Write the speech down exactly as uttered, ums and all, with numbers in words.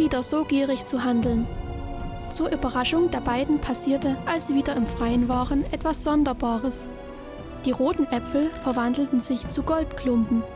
wieder so gierig zu handeln. Zur Überraschung der beiden passierte, als sie wieder im Freien waren, etwas Sonderbares. Die roten Äpfel verwandelten sich zu Goldklumpen.